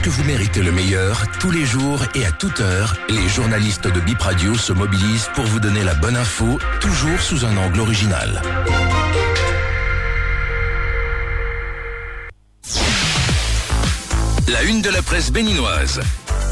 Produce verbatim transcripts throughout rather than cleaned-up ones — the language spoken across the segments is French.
Parce que vous méritez le meilleur, tous les jours et à toute heure, les journalistes de Bip Radio se mobilisent pour vous donner la bonne info, toujours sous un angle original. La une de la presse béninoise.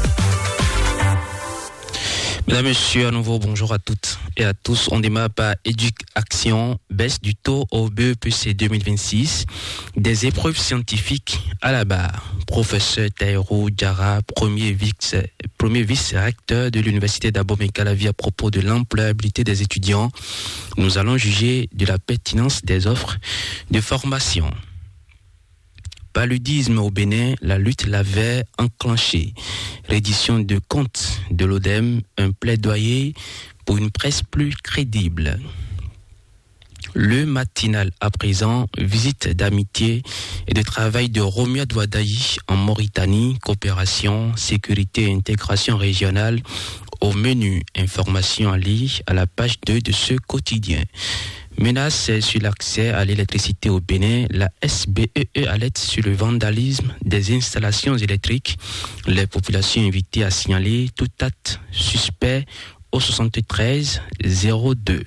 Mesdames, Messieurs, à nouveau, bonjour à toutes et à tous. On démarre par Éduc-Action, baisse du taux au B E P C deux mille vingt-six, des épreuves scientifiques à la barre. Professeur Taïro Diarra, premier vice, premier vice-recteur de l'université d'Abomey-Calavi à propos de l'employabilité des étudiants. Nous allons juger de la pertinence des offres de formation. Paludisme au Bénin, la lutte l'avait enclenchée. Reddition de comptes de l'Odem, un plaidoyer pour une presse plus crédible. Le matinal à présent, visite d'amitié et de travail de Romia Douadaï en Mauritanie, coopération, sécurité et intégration régionale. Au menu, information en ligne à la page deux de ce quotidien. Menace sur l'accès à l'électricité au Bénin, la S B E E alerte sur le vandalisme des installations électriques. Les populations invitées à signaler tout acte suspect au soixante-treize zéro deux.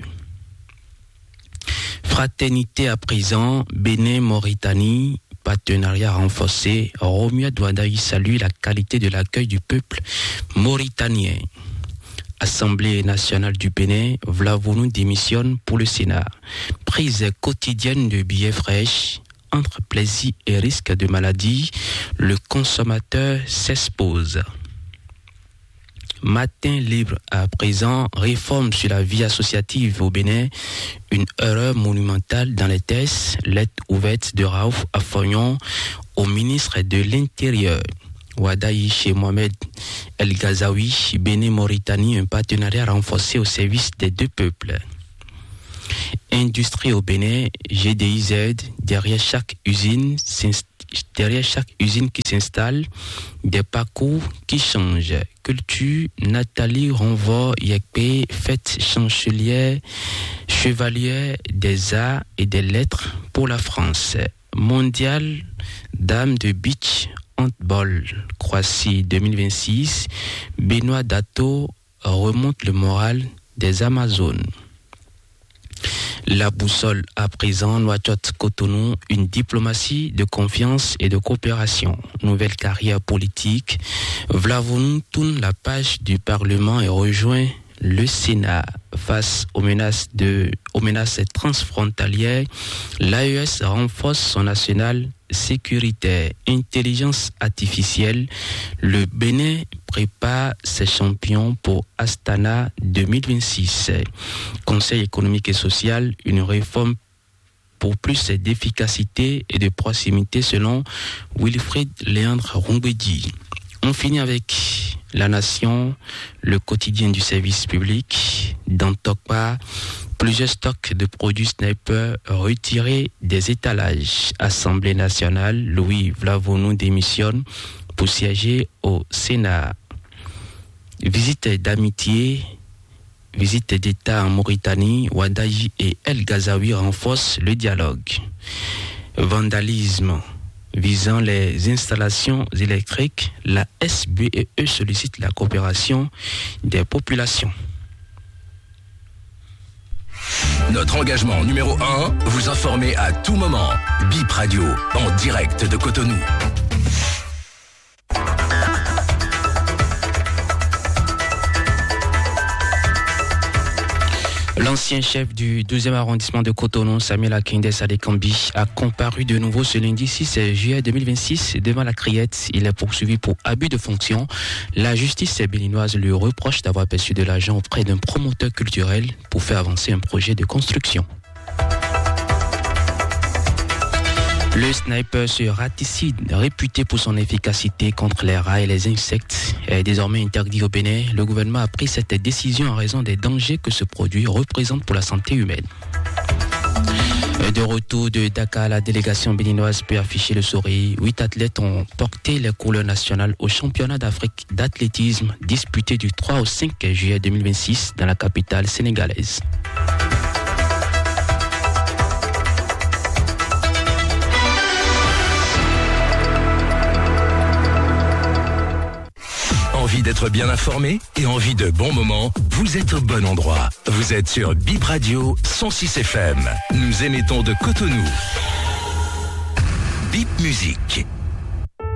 Fraternité à présent, Bénin-Mauritanie, partenariat renforcé. Romia Douadaï salue la qualité de l'accueil du peuple mauritanien. Assemblée nationale du Bénin, Vlavonou démissionne pour le Sénat. Prise quotidienne de billets fraîches, entre plaisir et risque de maladie, le consommateur s'expose. Matin libre à présent, réforme sur la vie associative au Bénin, une erreur monumentale dans les tests, lettre ouverte de Raouf Afognon au ministre de l'Intérieur. Wadaï chez Mohamed El Ghazaoui, Bénin-Mauritanie, un partenariat renforcé au service des deux peuples. Industrie au Bénin, G D I Z, derrière chaque usine, derrière chaque usine qui s'installe, des parcours qui changent. Culture, Nathalie Renvort Yekpe, fête chancelière, chevalière des arts et des lettres pour la France. Mondial, dame de beach, handball, Croatie deux mille vingt-six, Benoît Dato remonte le moral des Amazones. La boussole à présent, Nouakchott Cotonou, une diplomatie de confiance et de coopération. Nouvelle carrière politique. Vlavonou tourne la page du Parlement et rejoint le Sénat. Face aux menaces, de, aux menaces transfrontalières, l'A E S renforce son national sécuritaire. Intelligence artificielle, le Bénin prépare ses champions pour Astana deux mille vingt-six. Conseil économique et social, une réforme pour plus d'efficacité et de proximité selon Wilfried Léandre Roumbedi. On finit avec La Nation, le quotidien du service public. Dans Tokpa, plusieurs stocks de produits Sniper retirés des étalages. Assemblée nationale, Louis Vlavonou démissionne pour siéger au Sénat. Visite d'amitié, visite d'État en Mauritanie, Wadaï et El Ghazaoui renforcent le dialogue. Vandalisme visant les installations électriques, la S B E E sollicite la coopération des populations. Notre engagement numéro un, vous informer à tout moment. Bip Radio, en direct de Cotonou. L'ancien chef du douzième arrondissement de Cotonou, Samuel Akinde Sadekambi, a comparu de nouveau ce lundi six juillet deux mille vingt-six devant la Criette. Il est poursuivi pour abus de fonction. La justice béninoise lui reproche d'avoir perçu de l'argent auprès d'un promoteur culturel pour faire avancer un projet de construction. Le sniper ce raticide, réputé pour son efficacité contre les rats et les insectes, est désormais interdit au Bénin. Le gouvernement a pris cette décision en raison des dangers que ce produit représente pour la santé humaine. De retour de Dakar, la délégation béninoise peut afficher le sourire. Huit athlètes ont porté les couleurs nationales au championnat d'Afrique d'athlétisme disputé du trois au cinq juillet deux mille vingt-six dans la capitale sénégalaise. Envie d'être bien informé et envie de bons moments? Vous êtes au bon endroit. Vous êtes sur Bip Radio cent six F M. Nous émettons de Cotonou. Bip Musique.